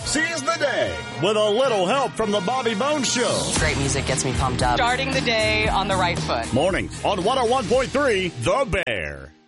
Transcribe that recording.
Seize the day with a little help from the Bobby Bones Show. Great music gets me pumped up. Starting the day on the right foot. Mornings on 101.3 The Bear.